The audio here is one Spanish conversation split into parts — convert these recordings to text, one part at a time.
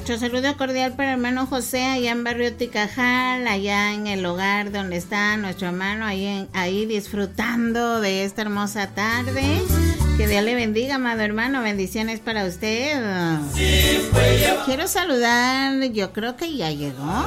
Nuestro saludo cordial para el hermano José allá en Barrio Ticajal, allá en el hogar donde está nuestro hermano, ahí disfrutando de esta hermosa tarde. Que Dios le bendiga, amado hermano. Bendiciones para usted. Quiero saludar, yo creo que ya llegó.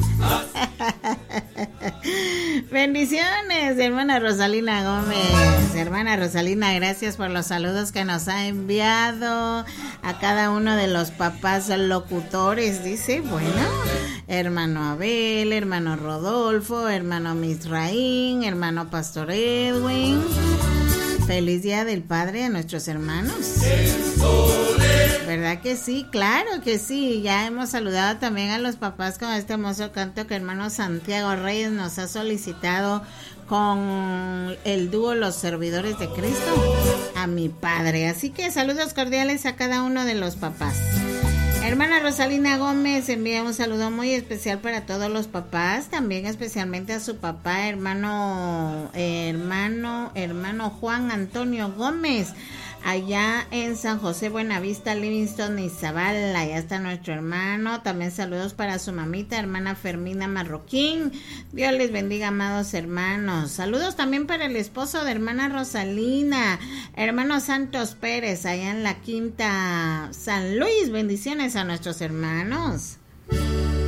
Bendiciones, hermana Rosalina Gómez. Hermana Rosalina, gracias por los saludos que nos ha enviado a cada uno de los papás locutores. Dice, bueno, hermano Abel, hermano Rodolfo, hermano Misraín, hermano Pastor Edwin. Feliz Día del Padre a nuestros hermanos. ¿Verdad que sí? Claro que sí. Ya hemos saludado también a los papás con este hermoso canto que hermano Santiago Reyes nos ha solicitado con el dúo Los Servidores de Cristo, a mi padre. Así que saludos cordiales a cada uno de los papás. Hermana Rosalina Gómez envía un saludo muy especial para todos los papás, también especialmente a su papá, hermano Juan Antonio Gómez, allá en San José, Buenavista, Livingston y Zavala. Allá está nuestro hermano. También saludos para su mamita, hermana Fermina Marroquín. Dios les bendiga, amados hermanos. Saludos también para el esposo de hermana Rosalina, hermano Santos Pérez, allá en la Quinta San Luis. Bendiciones a nuestros hermanos.